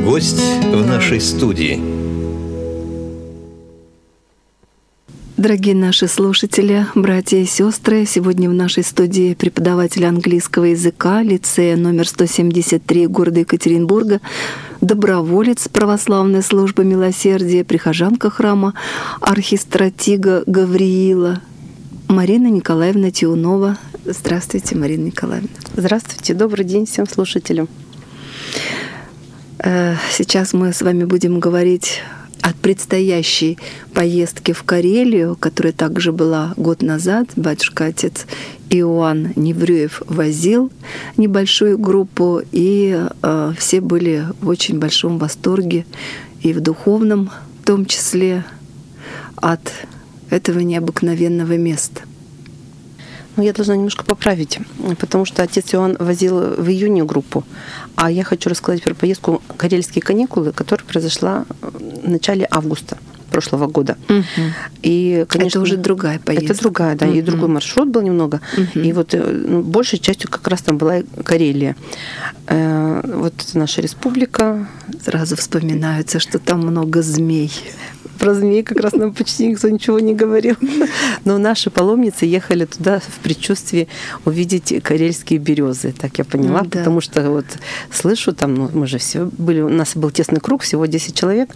Гость в нашей студии. Дорогие наши слушатели, братья и сестры, сегодня в нашей студии преподаватель английского языка лицея номер 173 города Екатеринбурга, доброволец православной службы милосердия, прихожанка храма архистратига Гавриила Марина Николаевна Тиунова. Здравствуйте, Марина Николаевна. Здравствуйте, добрый день всем слушателям. Сейчас мы с вами будем говорить о предстоящей поездке в Карелию, которая также была год назад. Батюшка-отец Иоанн Неврюев возил небольшую группу, и все были в очень большом восторге, и в духовном в том числе, от этого необыкновенного места. Я должна немножко поправить, потому что отец Иоанн возил в июне группу, а я хочу рассказать про поездку «Карельские каникулы», которая произошла в начале августа прошлого года. И, конечно, это уже другая поездка. Это другая, да, и другой маршрут был немного. И вот большей частью как раз там была Карелия. Вот это наша республика. Сразу вспоминается, что там много змей. Про змей как раз нам почти никто ничего не говорил. Но наши паломницы ехали туда в предчувствии увидеть карельские березы, так я поняла, да. Потому что вот слышу там, мы же все были, у нас был тесный круг, всего 10 человек,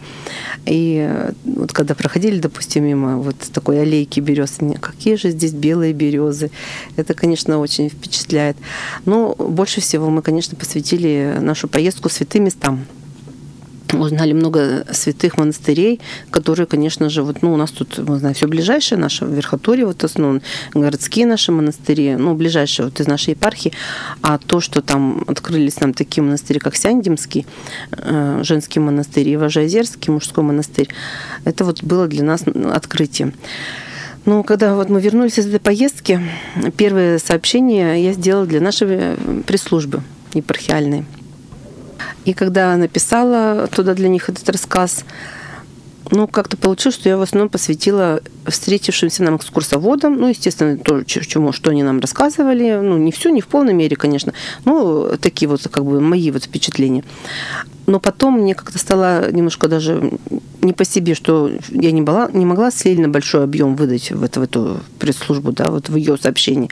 и вот когда проходили, допустим, мимо вот такой аллейки берез, какие же здесь белые березы, это, конечно, очень впечатляет. Но больше всего мы, конечно, посвятили нашу поездку святым местам. Узнали много святых монастырей, которые, конечно же, вот, у нас тут, мы знаем, все ближайшее наше, в Верхотурье, вот основном, городские наши монастыри, ближайшие вот из нашей епархии, а то, что там открылись нам такие монастыри, как Сяндимский, женский монастырь, и Важеозерский, мужской монастырь, это вот было для нас открытие. Но когда вот мы вернулись из этой поездки, первое сообщение я сделала для нашей пресс-службы епархиальной. И когда написала туда для них этот рассказ, как-то получилось, что я в основном посвятила встретившимся нам экскурсоводам, естественно, то, что они нам рассказывали, не все, не в полной мере, конечно, такие вот как бы мои вот впечатления. Но потом мне как-то стало немножко даже не по себе, что я не могла сильно большой объем выдать в эту пресс-службу, да, вот в ее сообщении.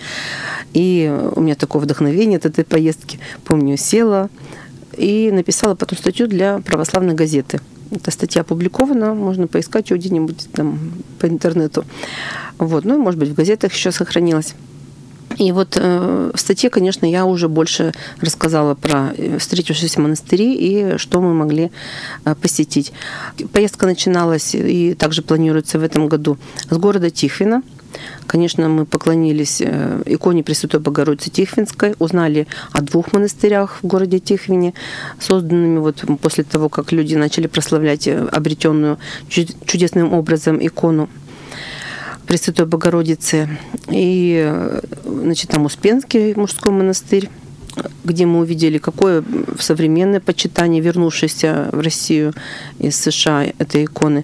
И у меня такое вдохновение от этой поездки. Помню, села и написала потом статью для православной газеты. Эта статья опубликована, можно поискать ее где-нибудь там по интернету. Вот. Может быть, в газетах еще сохранилась. И вот в статье, конечно, я уже больше рассказала про встретившиеся монастыри и что мы могли посетить. Поездка начиналась и также планируется в этом году с города Тихвина. Конечно, мы поклонились иконе Пресвятой Богородицы Тихвинской, узнали о 2 монастырях в городе Тихвине, созданными вот после того, как люди начали прославлять обретенную чудесным образом икону Пресвятой Богородицы. И, там Успенский мужской монастырь, где мы увидели, какое современное почитание, вернувшееся в Россию из США этой иконы,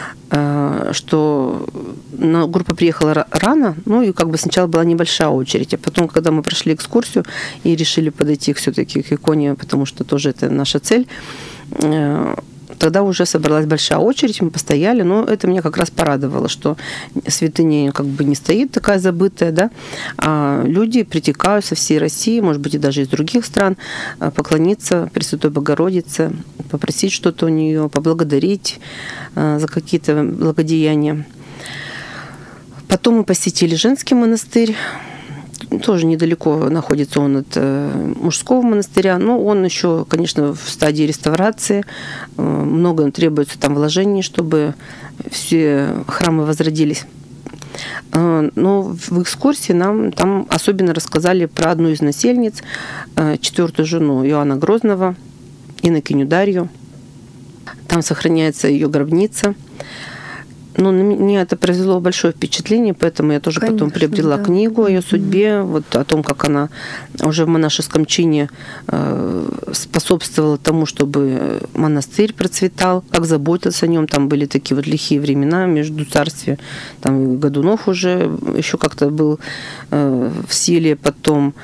что группа приехала рано, и как бы сначала была небольшая очередь, а потом, когда мы прошли экскурсию и решили подойти все-таки к иконе, потому что тоже это наша цель, тогда уже собралась большая очередь, мы постояли, но это меня как раз порадовало, что святыня как бы не стоит такая забытая, да, а люди притекают со всей России, может быть, и даже из других стран, поклониться Пресвятой Богородице, попросить что-то у нее, поблагодарить за какие-то благодеяния. Потом мы посетили женский монастырь. Тоже недалеко находится он от мужского монастыря, но он еще, конечно, в стадии реставрации. Много требуется там вложений, чтобы все храмы возродились. Но в экскурсии нам там особенно рассказали про одну из насельниц, 4-ю жену Иоанна Грозного, инокиню Дарью. Там сохраняется ее гробница. На меня это произвело большое впечатление, поэтому я тоже потом приобрела книгу о ее судьбе, вот о том, как она уже в монашеском чине по способствовало тому, чтобы монастырь процветал, как заботился о нем. Там были такие вот лихие времена между царствием. Там Годунов уже еще как-то был в силе, потом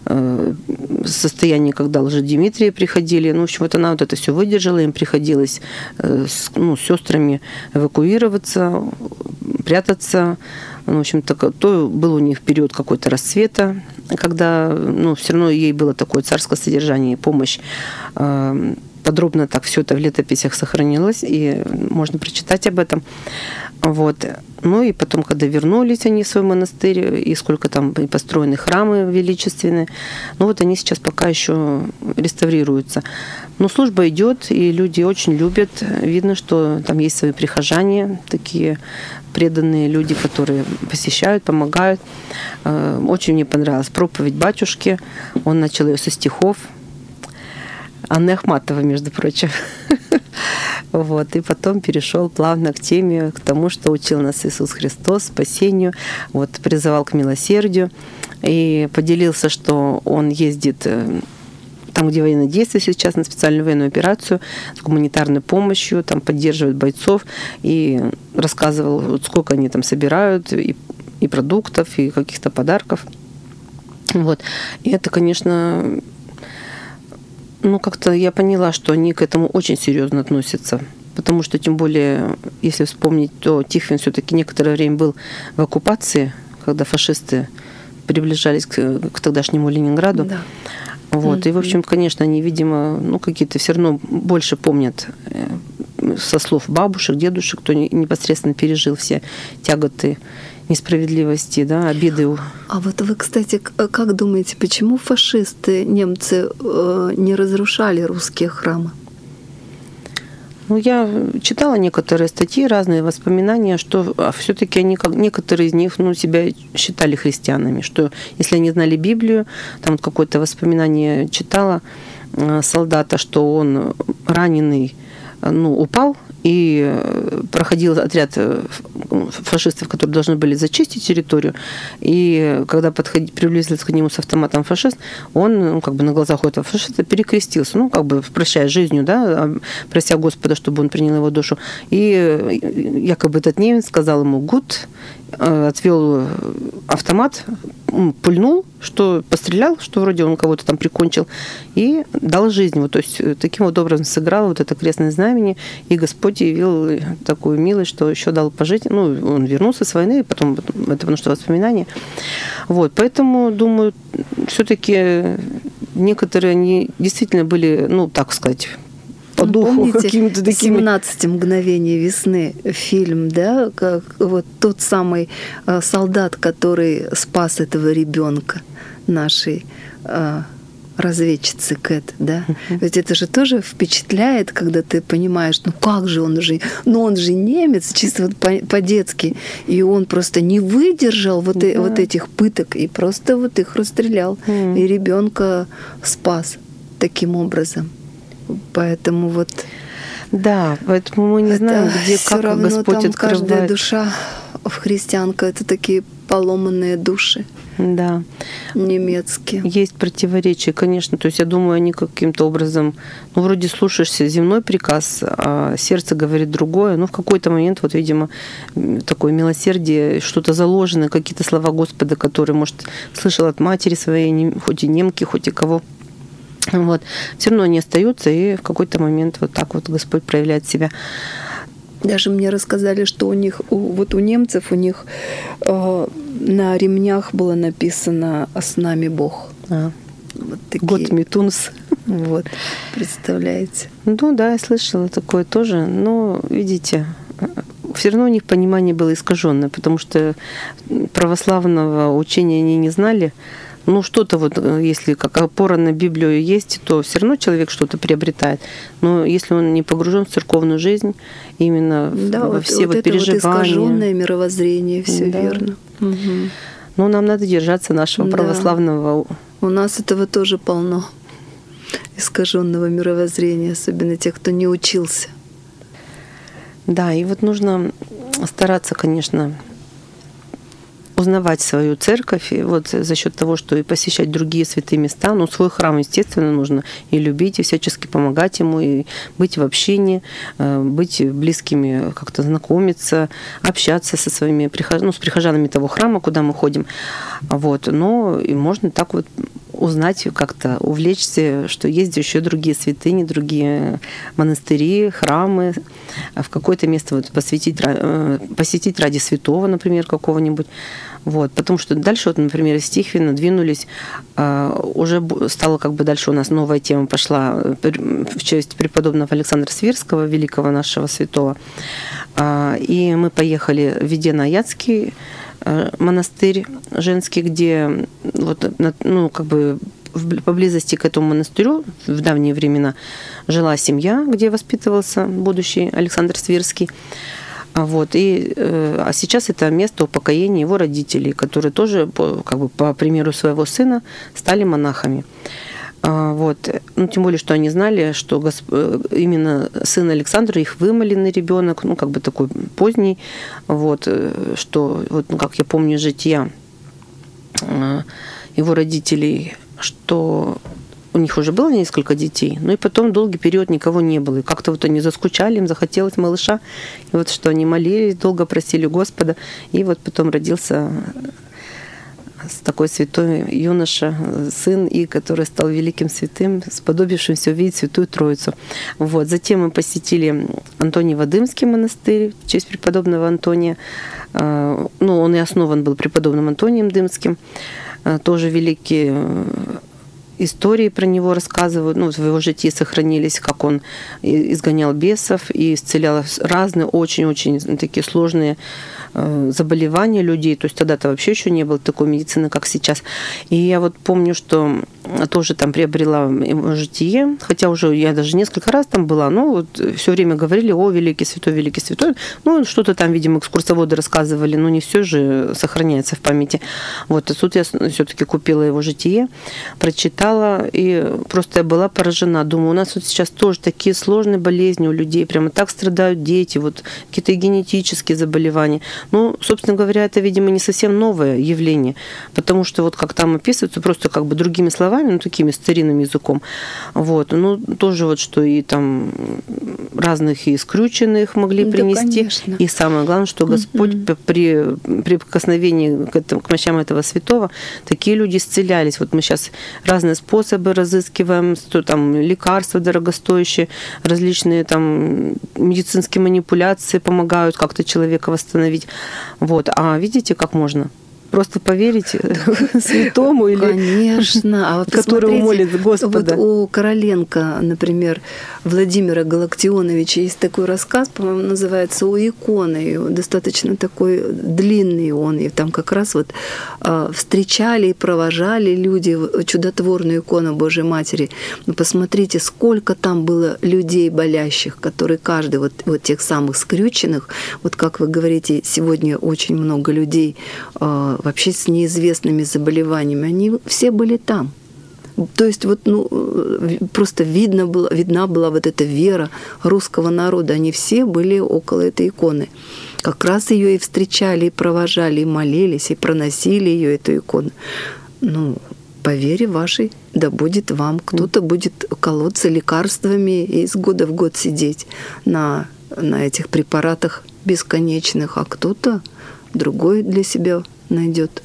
состояние, когда Лжедимитрия приходили. Ну, в общем, вот она вот это все выдержала, им приходилось с сестрами эвакуироваться, прятаться. В общем-то, то был у них период какой-то расцвета, когда, все равно ей было такое царское содержание и помощь. Подробно так все это в летописях сохранилось, и можно прочитать об этом. Вот. Ну и потом, когда вернулись они в свой монастырь, и сколько там построены храмы величественные, вот они сейчас пока еще реставрируются. Но служба идет, и люди очень любят. Видно, что там есть свои прихожане, такие преданные люди, которые посещают, помогают. Очень мне понравилась проповедь батюшки. Он начал ее со стихов Анны Ахматовой, между прочим. Вот. И потом перешел плавно к теме, к тому, что учил нас Иисус Христос, спасению, призывал к милосердию. И поделился, что он ездит там, где военные действия сейчас, на специальную военную операцию с гуманитарной помощью, там поддерживают бойцов, и рассказывал, сколько они там собирают, и продуктов, и каких-то подарков. Вот. И это, конечно, как-то я поняла, что они к этому очень серьезно относятся. Потому что, тем более, если вспомнить, то Тихвин все-таки некоторое время был в оккупации, когда фашисты приближались к тогдашнему Ленинграду. Да. И, в общем, конечно, они, видимо, какие-то все равно больше помнят со слов бабушек, дедушек, кто непосредственно пережил все тяготы несправедливости, да, обиды. А вот вы, кстати, как думаете, почему фашисты, немцы не разрушали русские храмы? Я читала некоторые статьи, разные воспоминания, что все-таки они, некоторые из них, себя считали христианами, что если они знали Библию, там какое-то воспоминание читала солдата, что он раненый, упал, и проходил отряд фашистов, которые должны были зачистить территорию. И когда приблизился к нему с автоматом фашист, он на глазах у этого фашиста перекрестился, прощаясь жизнью, да, прося Господа, чтобы он принял его душу. И якобы этот немец сказал ему «гуд», отвел автомат, пульнул, что пострелял, что вроде он кого-то там прикончил, и дал жизнь. То есть таким образом сыграл это крестное знамение, и Господь явил такую милость, что еще дал пожить. Он вернулся с войны, и потом это потому что воспоминания. Поэтому, думаю, все-таки некоторые они действительно были, так сказать, по духу. Помните, какими-то такими. 17 мгновений весны фильм, да, как тот самый солдат, который спас этого ребенка нашей разведчицы Кэт, да? Ведь это же тоже впечатляет, когда ты понимаешь, как же он же, он же немец, чисто по-детски, и он просто не выдержал этих пыток и просто их расстрелял, и ребенка спас таким образом. Поэтому Да, поэтому мы не знаем, где, как равно Господь там открывает. Каждая душа христианка — это такие поломанные души. Да. Немецкие. Есть противоречия, конечно. То есть я думаю, они каким-то образом, вроде слушаешься земной приказ, а сердце говорит другое. В какой-то момент, видимо, такое милосердие, что-то заложено, какие-то слова Господа, которые, может, слышал от матери своей, хоть и немки, хоть и кого. Все равно они остаются, и в какой-то момент так Господь проявляет себя. Даже мне рассказали, что у них, у немцев, у них на ремнях было написано «С нами Бог». Гот Митунс. Представляете? Да, я слышала такое тоже. Но, видите, все равно у них понимание было искаженное, потому что православного учения они не знали. Что-то если как опора на Библию есть, то все равно человек что-то приобретает. Но если он не погружен в церковную жизнь, именно во все переживания. Искаженное мировоззрение, все верно. Угу. Нам надо держаться нашего православного. У нас этого тоже полно. Искаженного мировоззрения, особенно тех, кто не учился. Да, и нужно стараться, конечно, узнавать свою церковь, и вот за счет того, что и посещать другие святые места, ну, свой храм, естественно, нужно и любить, и всячески помогать ему, и быть в общении, быть близкими, как-то знакомиться, общаться со своими с прихожанами того храма, куда мы ходим. Вот. Но и можно так вот узнать, как-то увлечься, что есть еще другие святыни, другие монастыри, храмы, в какое-то место вот посетить ради святого, например, какого-нибудь. Вот, потому что дальше, вот, например, из Тихвина двинулись, уже стала как бы дальше у нас новая тема пошла в честь преподобного Александра Свирского, великого нашего святого. И мы поехали в Ведено-Аятский монастырь женский, где вот, ну, как бы поблизости к этому монастырю в давние времена жила семья, где воспитывался будущий Александр Свирский. Вот. А сейчас это место упокоения его родителей, которые тоже, как бы, по примеру своего сына, стали монахами. Вот. Ну, тем более, что они знали, что именно сын Александра, их вымоленный ребенок, ну, как бы такой поздний, вот, что, вот, ну, как я помню, жития его родителей, что у них уже было несколько детей, но и потом долгий период никого не было. И как-то вот они заскучали, им захотелось малыша. И вот что они молились, долго просили Господа. И вот потом родился такой святой юноша, сын, и который стал великим святым, сподобившимся увидеть Святую Троицу. Вот. Затем мы посетили Антоний-Вадымский монастырь в честь преподобного Антония. Ну, он и основан был преподобным Антонием Дымским. Тоже великий истории про него рассказывают, ну, в его житии сохранились, как он изгонял бесов и исцелял разные очень-очень такие сложные заболевания людей. То есть тогда-то вообще еще не было такой медицины, как сейчас. И я вот помню, что тоже там приобрела его житие, хотя уже я даже несколько раз там была, но вот все время говорили: о, великий святой, великий святой. Ну, что-то там, видимо, экскурсоводы рассказывали, но не все же сохраняется в памяти. Вот, и тут я все-таки купила его житие, прочитала, и просто я была поражена. Думаю, у нас вот сейчас тоже такие сложные болезни у людей, прямо так страдают дети, вот какие-то генетические заболевания. Ну, собственно говоря, это, видимо, не совсем новое явление, потому что вот как там описывается, просто как бы другими словами, ну, такими старинным языком. Вот. Ну, тоже вот, что и там разных и скрюченных могли принести. Конечно. И самое главное, что Господь при прикосновении к мощам этого святого, такие люди исцелялись. Вот мы сейчас разные способы разыскиваем, что там лекарства дорогостоящие, различные там медицинские манипуляции помогают как-то человека восстановить. Вот. А видите, как можно? Просто поверить святому, или конечно. А вот который умолит Господа. Вот у Короленко, например, Владимира Галактионовича есть такой рассказ, по-моему, называется «У иконы». Достаточно такой длинный он. И там как раз вот встречали и провожали люди чудотворную икону Божьей Матери. Но посмотрите, сколько там было людей болящих, которые каждый, вот тех самых скрюченных, вот как вы говорите, сегодня очень много людей вообще с неизвестными заболеваниями, они все были там. То есть вот, ну, просто видна была вот эта вера русского народа. Они все были около этой иконы. Как раз ее и встречали, и провожали, и молились, и проносили ее, эту икону. Ну, по вере вашей, да будет вам. Кто-то будет колоться лекарствами и из года в год сидеть на этих препаратах бесконечных, а кто-то другой для себя найдет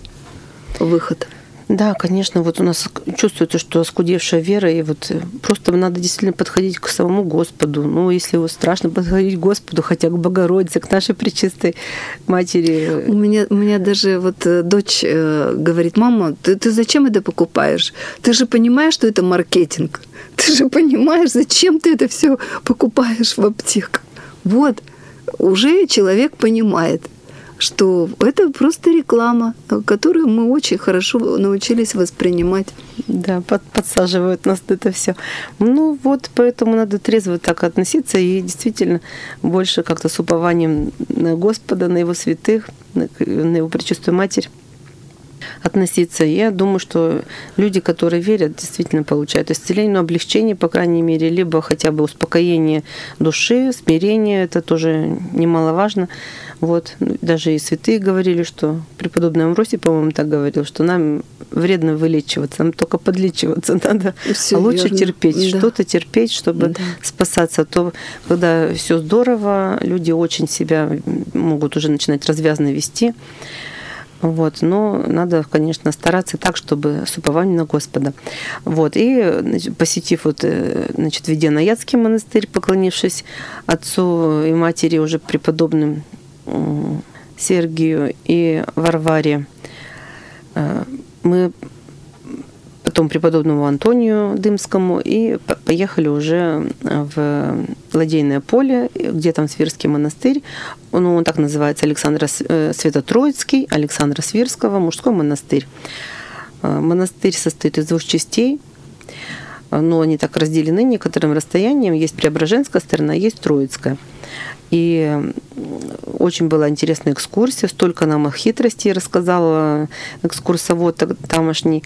выход. Да, конечно, вот у нас чувствуется, что оскудевшая вера, и вот просто надо действительно подходить к самому Господу. Ну, если вот страшно подходить к Господу, хотя к Богородице, к нашей Пречистой Матери. У меня даже вот дочь говорит: мама, ты зачем это покупаешь? Ты же понимаешь, что это маркетинг. Ты же понимаешь, зачем ты это все покупаешь в аптеках. Вот, уже человек понимает, что это просто реклама, которую мы очень хорошо научились воспринимать. Да, подсаживают нас это все. Ну вот, поэтому надо трезво так относиться и действительно больше как-то с упованием на Господа, на Его святых, на Его Пречистую Матерь относиться. Я думаю, что люди, которые верят, действительно получают исцеление, но облегчение, по крайней мере, либо хотя бы успокоение души, смирение, это тоже немаловажно. Вот. Даже и святые говорили, что преподобный Амвросий, по-моему, так говорил, что нам вредно вылечиваться, нам только подлечиваться надо. А лучше верно. Терпеть, да. Что-то терпеть, чтобы спасаться. А то, когда все здорово, люди очень себя могут уже начинать развязно вести. Вот. Но надо, конечно, стараться так, чтобы с упованием на Господа. Вот. И посетив Веденоядский монастырь, поклонившись отцу и матери уже преподобным Сергию и Варваре, мы потом преподобному Антонию Дымскому и поехали уже в Ладейное поле, где там Свирский монастырь. Он так называется, Свято-Троицкий, Александра Свирского, мужской монастырь. Монастырь состоит из 2 частей, но они так разделены некоторым расстоянием. Есть Преображенская сторона, есть Троицкая. И очень была интересная экскурсия, столько нам о хитрости рассказал экскурсовод тамошний.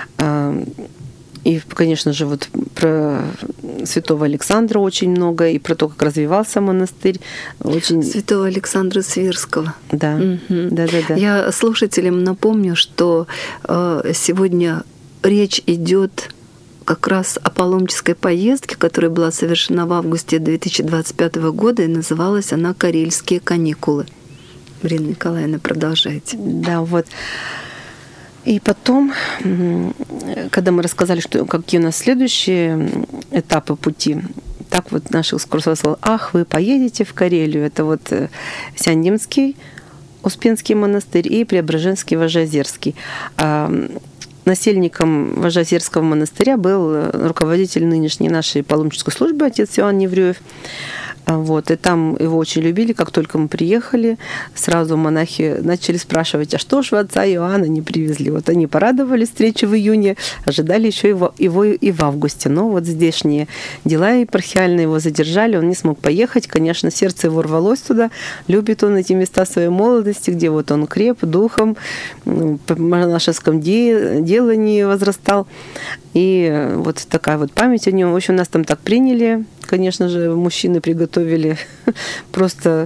И, конечно же, вот про святого Александра очень много, и про то, как развивался монастырь. Очень... Святого Александра Свирского. Да. Да. Я слушателям напомню, что сегодня речь идет как раз о паломнической поездке, которая была совершена в августе 2025 года, и называлась она «Карельские каникулы». Марина Николаевна, продолжайте. Да, вот. И потом, когда мы рассказали, что какие у нас следующие этапы пути, так вот наш экскурсовод сказал: ах, вы поедете в Карелию. Это вот Сяндимский Успенский монастырь и Преображенский Важеозерский. Насельником Важеозерского монастыря был руководитель нынешней нашей паломнической службы, отец Иоанн Неврёев. Вот, и там его очень любили. Как только мы приехали, сразу монахи начали спрашивать: а что ж вы отца Иоанна не привезли? Вот они порадовались встрече в июне, ожидали еще его и в августе. Но вот здешние дела епархиальные его задержали, он не смог поехать. Конечно, сердце его рвалось туда. Любит он эти места своей молодости, где вот он креп духом, по монашеском делании возрастал. И вот такая вот память о нем. В общем, нас там так приняли. Конечно же, мужчины приготовили просто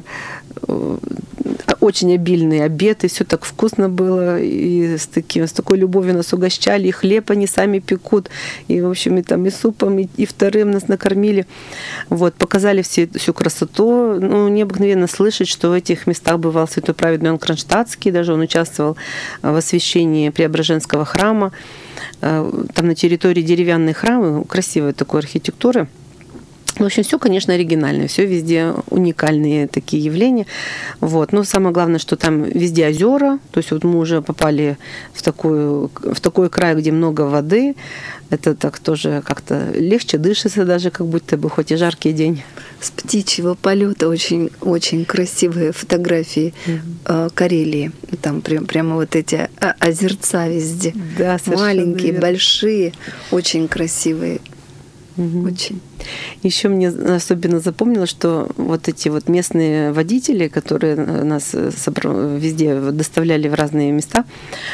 очень обильный обед, и все так вкусно было, и с такой любовью нас угощали, и хлеб они сами пекут, и, в общем, и там и супом, и вторым нас накормили. Вот, показали всю красоту. Ну, необыкновенно слышать, что в этих местах бывал святой праведный Иоанн Кронштадтский, даже он участвовал в освящении Преображенского храма. Там на территории деревянные храмы, красивая такой архитектура. В общем, все, конечно, оригинальное, все везде уникальные такие явления. Вот. Но самое главное, что там везде озера. То есть вот мы уже попали в такой край, где много воды. Это так тоже как-то легче дышится даже, как будто бы, хоть и жаркий день. С птичьего полета очень, очень красивые фотографии Карелии. Там прямо вот эти озерца везде. Да, маленькие, верно. Большие, очень красивые. Угу. Очень. Еще мне особенно запомнилось, что вот эти вот местные водители, которые нас везде доставляли в разные места,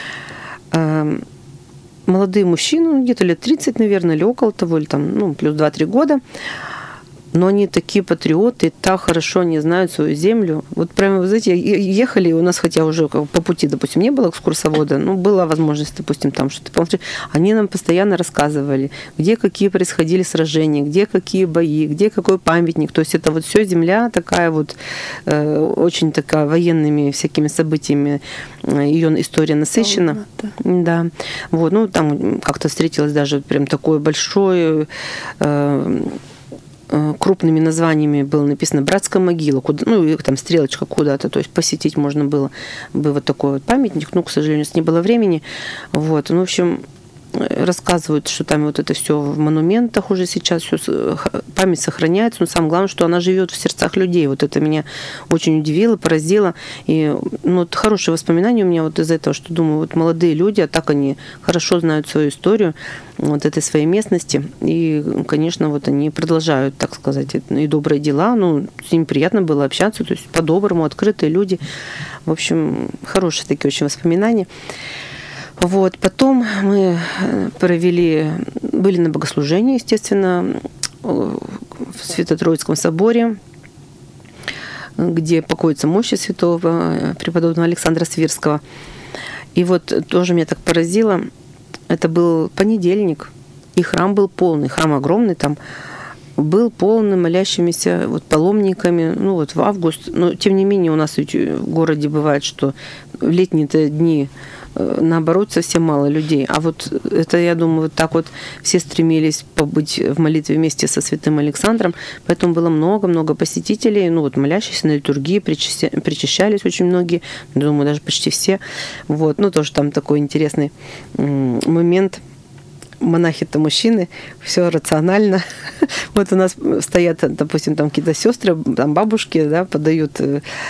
молодые мужчины, где-то лет 30, наверное, или около того, или там, плюс 2-3 года, но они такие патриоты, так хорошо они знают свою землю. Вот прямо, вы знаете, ехали, у нас, хотя уже по пути, допустим, не было экскурсовода, но была возможность, допустим, там что-то посмотреть. Они нам постоянно рассказывали, где какие происходили сражения, где какие бои, где какой памятник. То есть это вот все земля такая вот, очень такая военными всякими событиями, ее история насыщена. Да. Вот, там как-то встретилось даже прям такое большое, крупными названиями было написано «Братская могила», и там стрелочка куда-то, то есть посетить можно было бы вот такой вот памятник, к сожалению, не было времени. Вот, в общем, рассказывают, что там вот это все в монументах уже сейчас, все, память сохраняется, но самое главное, что она живет в сердцах людей. Вот это меня очень удивило, поразило. И хорошие воспоминания у меня вот из-за этого, что думаю, вот молодые люди, а так они хорошо знают свою историю вот этой своей местности. И, конечно, вот они продолжают, так сказать, и добрые дела. С ними приятно было общаться, то есть по-доброму, открытые люди. В общем, хорошие такие очень воспоминания. Вот, потом мы были на богослужении, естественно, в Свято-Троицком соборе, где покоится мощи святого преподобного Александра Свирского. И вот тоже меня так поразило, это был понедельник, и храм был полный, храм огромный, там был полный молящимися вот паломниками, ну вот в август. Но тем не менее у нас в городе бывает, что в летние-то дни наоборот совсем мало людей. А вот это, я думаю, вот так вот все стремились побыть в молитве вместе со святым Александром, поэтому было много-много посетителей, ну вот молящихся на литургии, причащались очень многие, думаю, даже почти все. Вот, ну тоже там такой интересный момент. Монахи-то мужчины, все рационально. Вот у нас стоят, допустим, там какие-то сестры, там бабушки, да, подают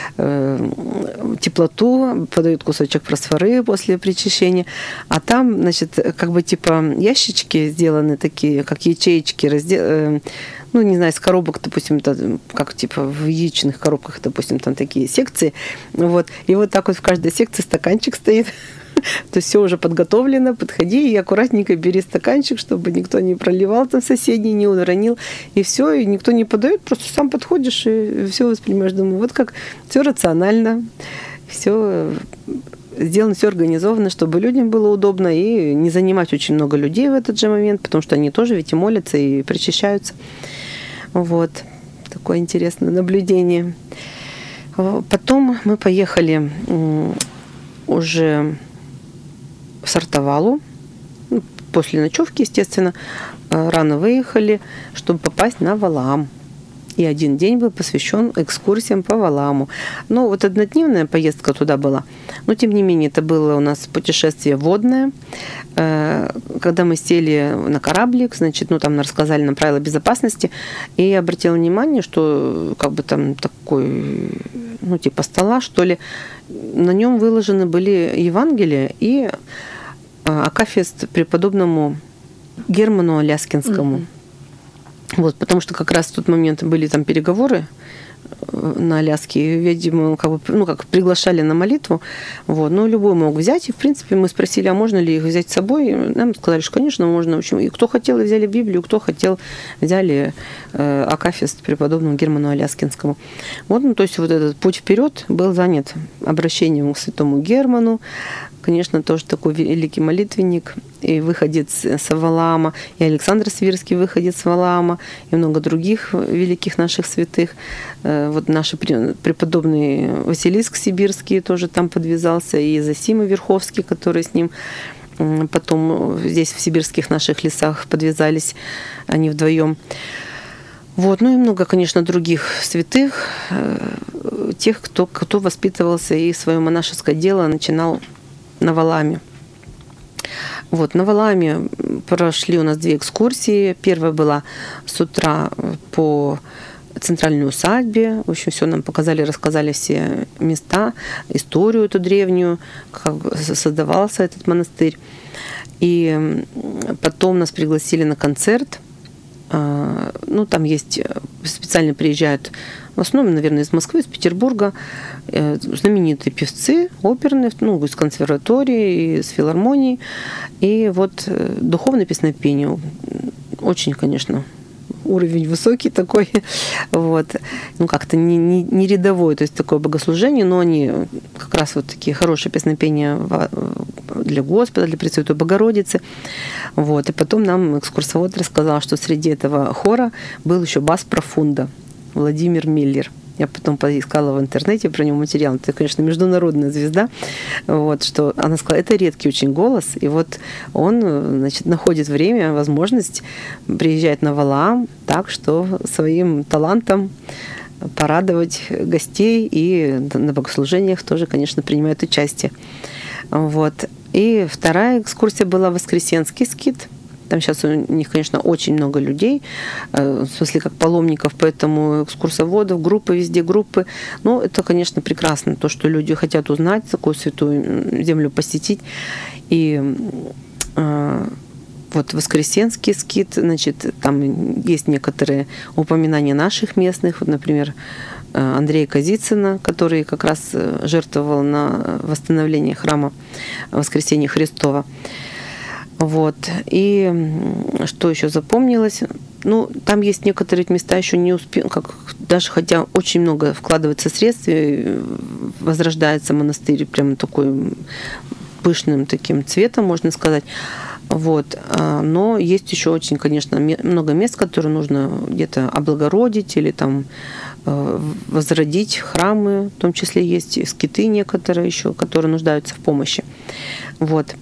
теплоту, подают кусочек просфоры после причащения, а там, значит, как бы типа ящички сделаны такие, как ячеечки, ну, не знаю, из коробок, допустим, как типа в яичных коробках, допустим, там такие секции, вот, и вот так вот в каждой секции стаканчик стоит. То есть все уже подготовлено, подходи и аккуратненько бери стаканчик, чтобы никто не проливал там соседний, не уронил. И все, и никто не подает, просто сам подходишь и все воспринимаешь. Думаю, вот как все рационально, все сделано, все организовано, чтобы людям было удобно и не занимать очень много людей в этот же момент, потому что они тоже ведь и молятся, и причащаются. Вот. Такое интересное наблюдение. Потом мы поехали уже в Сартовалу. После ночевки, естественно, рано выехали, чтобы попасть на Валаам. И один день был посвящен экскурсиям по Валааму. Ну, вот однодневная поездка туда была. Но, тем не менее, это было у нас путешествие водное. Когда мы сели на кораблик, значит, ну, там рассказали нам правила безопасности. И я обратила внимание, что как бы там такой, ну, типа стола, что ли, на нем выложены были Евангелия и акафист преподобному Герману Аляскинскому. Mm-hmm. Вот, потому что как раз в тот момент были там переговоры на Аляске, и, видимо, как бы, ну, как приглашали на молитву. Вот, но любой мог взять, и, в принципе, мы спросили, а можно ли их взять с собой? И нам сказали, что, конечно, можно. В общем, и кто хотел, взяли Библию, кто хотел, взяли акафист преподобному Герману Аляскинскому. Вот, ну, то есть вот этот путь вперед был занят обращением к святому Герману. Конечно, тоже такой великий молитвенник, и выходец с Валаама, и Александр Свирский выходец с Валаама, и много других великих наших святых. Вот наш преподобный Василиск Сибирский тоже там подвязался, и Зосима Верховский, который с ним потом здесь в сибирских наших лесах подвязались, они вдвоем. Вот, ну и много, конечно, других святых, тех, кто воспитывался и свое монашеское дело начинал на Валааме. Вот, на Валааме прошли у нас 2 экскурсии. Первая была с утра по центральной усадьбе. В общем, все нам показали, рассказали все места, историю эту древнюю, как создавался этот монастырь. И потом нас пригласили на концерт. Ну, там есть, специально приезжают, в основном, наверное, из Москвы, из Петербурга, знаменитые певцы оперные, ну, из консерватории, из филармонии. И вот духовное песнопение. Очень, конечно, уровень высокий такой. Вот. Ну, как-то не рядовое, то есть такое богослужение, но они как раз вот такие хорошие песнопения для Господа, для Пресвятой Богородицы. Вот. И потом нам экскурсовод рассказал, что среди этого хора был еще бас профунда Владимир Миллер. Я потом поискала в интернете про него материал. Это, конечно, международная звезда. Вот, что она сказала, это редкий очень голос. И вот он, значит, находит время, возможность приезжать на Валаам так, что своим талантом порадовать гостей и на богослужениях тоже, конечно, принимает участие. Вот. И вторая экскурсия была Воскресенский скит. Там сейчас у них, конечно, очень много людей, в смысле как паломников, поэтому экскурсоводов, группы, везде группы. Но это, конечно, прекрасно, то, что люди хотят узнать, такую святую землю посетить. И вот Воскресенский скит, значит, там есть некоторые упоминания наших местных, вот, например, Андрея Казицына, который как раз жертвовал на восстановление храма Воскресения Христова. Вот. И что еще запомнилось? Ну, там есть некоторые места еще не успели, даже хотя очень много вкладывается средств, и возрождается монастырь прямо такой пышным таким цветом, можно сказать. Вот. Но есть еще очень, конечно, много мест, которые нужно где-то облагородить или там возродить храмы, в том числе есть скиты некоторые еще, которые нуждаются в помощи. Вот.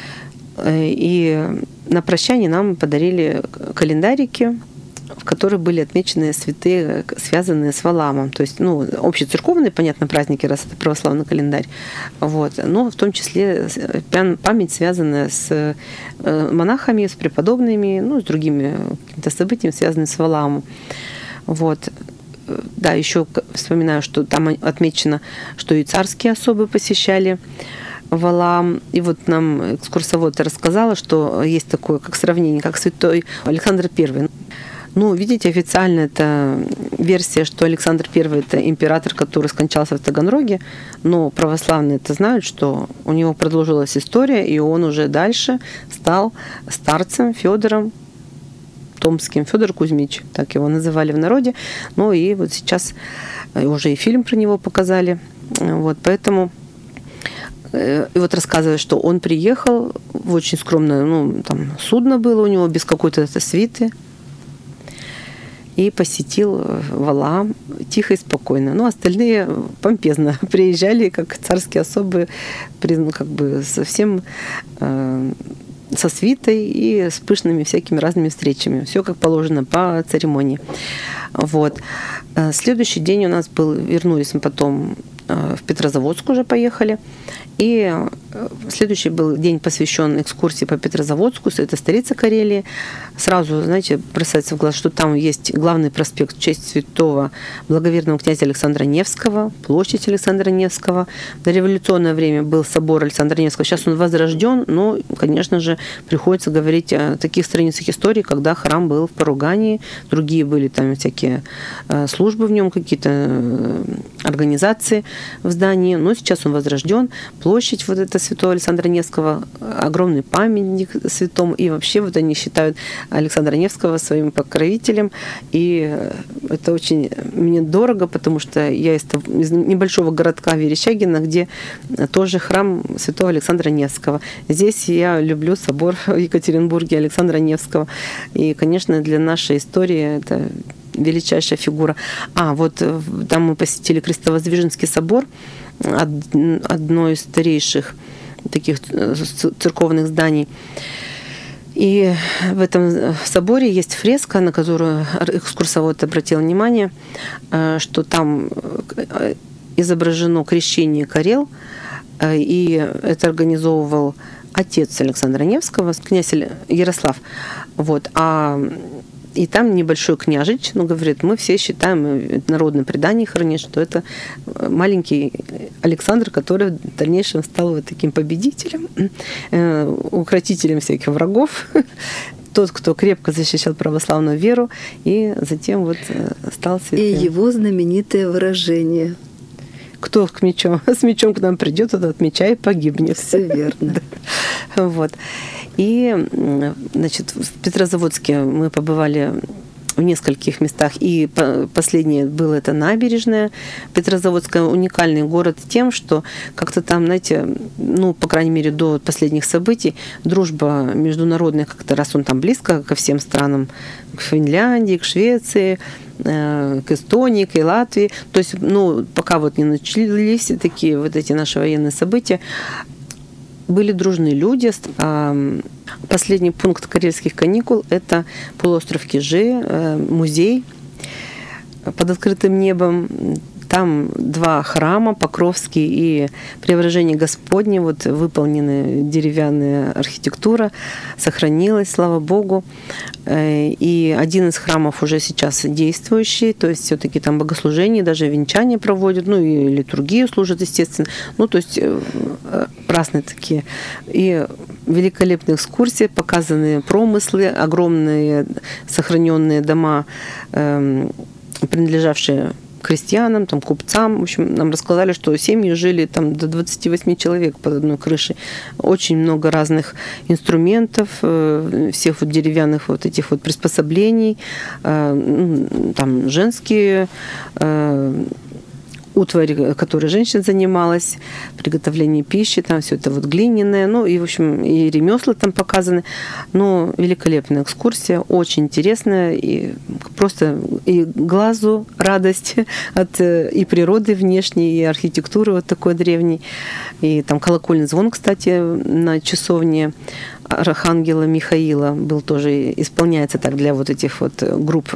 И на прощание нам подарили календарики, в которых были отмечены святые, связанные с Валаамом. То есть, ну, общецерковные, понятно, праздники, раз это православный календарь. Вот. Но в том числе память, связанная с монахами, с преподобными, ну, с другими какими-то событиями, связанными с Валаамом. Вот. Да, еще вспоминаю, что там отмечено, что и царские особы посещали Валаам. И вот нам экскурсовод рассказала, что есть такое, как сравнение, как святой Александр I. Ну, видите, официально это версия, что Александр I – это император, который скончался в Таганроге, но православные это знают, что у него продолжилась история, и он уже дальше стал старцем Федором Томским, Федор Кузьмич, так его называли в народе. Ну и вот сейчас уже и фильм про него показали. Вот, поэтому и вот рассказывает, что он приехал в очень скромное, ну, там судно было у него без какой-то свиты, и посетил Валаам тихо и спокойно. Ну, остальные помпезно приезжали, как царские особы, как бы совсем со свитой и с пышными всякими разными встречами. Все как положено по церемонии. Вот. Следующий день у нас был, вернулись мы потом в Петрозаводск уже поехали. И следующий был день, посвящен экскурсии по Петрозаводску, это столица Карелии. Сразу, знаете, бросается в глаз, что там есть главный проспект в честь святого благоверного князя Александра Невского, площадь Александра Невского. В революционное время был собор Александра Невского. Сейчас он возрожден, но, конечно же, приходится говорить о таких страницах истории, когда храм был в поругании, другие были там всякие службы в нем, какие-то организации в здании, но сейчас он возрожден. Площадь вот эта святого Александра Невского, огромный памятник святому, и вообще вот они считают Александра Невского своим покровителем, и это очень мне дорого, потому что я из небольшого городка Верещагино, где тоже храм святого Александра Невского. Здесь я люблю собор в Екатеринбурге Александра Невского, и, конечно, для нашей истории это величайшая фигура. Вот там мы посетили Крестовоздвиженский собор, одно из старейших таких церковных зданий. И в этом соборе есть фреска, на которую экскурсовод обратил внимание, что там изображено крещение Карел, и это организовывал отец Александра Невского, князь Ярослав. Вот. И там небольшой княжич, говорит, мы все считаем, народное предание хранит, что это маленький Александр, который в дальнейшем стал вот таким победителем, укротителем всяких врагов, тот, кто крепко защищал православную веру, и затем вот стал святым. И его знаменитое выражение: кто с мечом к нам придет, тот от меча и погибнет. Все верно. Вот. И, значит, в Петрозаводске мы побывали в нескольких местах. И последнее было это набережная. Петрозаводская уникальный город тем, что как-то там, знаете, по крайней мере, до последних событий дружба международная как-то, раз он там близко ко всем странам, к Финляндии, к Швеции, к Эстонии, к Латвии. То есть, пока вот не начались такие вот эти наши военные события, были дружные люди. Последний пункт карельских каникул – это полуостров Кижи, музей под открытым небом. Там 2 храма, Покровский и Преображение Господне, вот выполнены, деревянная архитектура, сохранилась, слава Богу. И один из храмов уже сейчас действующий, то есть все-таки там богослужение, даже венчание проводят, и литургию служат, естественно. То есть разные такие. И великолепные экскурсии, показаны промыслы, огромные сохраненные дома, принадлежавшие крестьянам, там, купцам. В общем, нам рассказали, что семьи жили там до 28 человек под одной крышей. Очень много разных инструментов, всех вот деревянных вот этих вот приспособлений, там женские утварь, которой женщина занималась, приготовление пищи, там все это вот глиняное, ну и, в общем, и ремесла там показаны. Но великолепная экскурсия, очень интересная, и просто и глазу радость от и природы внешней, и архитектуры вот такой древней. И там колокольный звон, кстати, на часовне Архангела Михаила был тоже, исполняется так для вот этих вот групп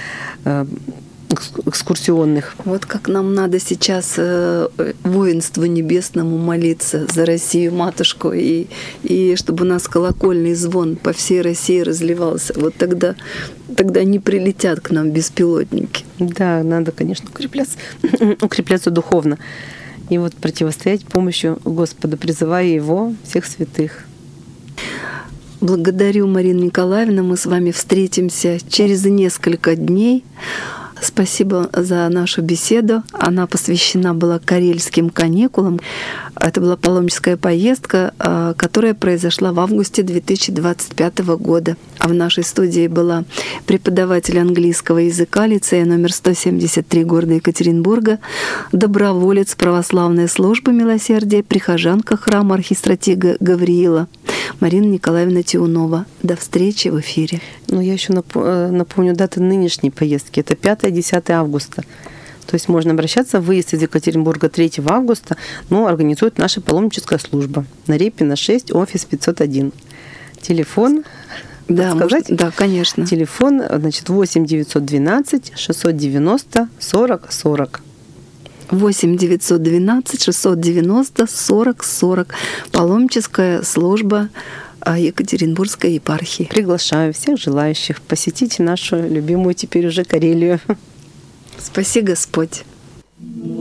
экскурсионных. Вот как нам надо сейчас воинству небесному молиться за Россию, матушку, и чтобы у нас колокольный звон по всей России разливался. Вот тогда не прилетят к нам беспилотники. Да, надо, конечно, укрепляться духовно. И вот противостоять помощью Господа, призывая Его, всех святых. Благодарю, Марина Николаевна. Мы с вами встретимся через несколько дней. Спасибо за нашу беседу. Она посвящена была карельским каникулам. Это была паломническая поездка, которая произошла в августе 2025 года. А в нашей студии была преподаватель английского языка лицея номер 173 города Екатеринбурга, доброволец православной службы милосердия, прихожанка храма архистратига Гавриила Марина Николаевна Тиунова. До встречи в эфире. Ну, я еще напомню даты нынешней поездки. Это 5-10 августа. То есть можно обращаться. Выезд из Екатеринбурга 3 августа, но организует наша паломническая служба. На Репина 6, офис 501. Телефон. Да, сказать? Да, конечно. Телефон, значит, 8 912 690 40 40. 8 912 690 40 40. Паломническая служба Екатеринбургской епархии. Приглашаю всех желающих посетить нашу любимую теперь уже Карелию. Спаси Господь.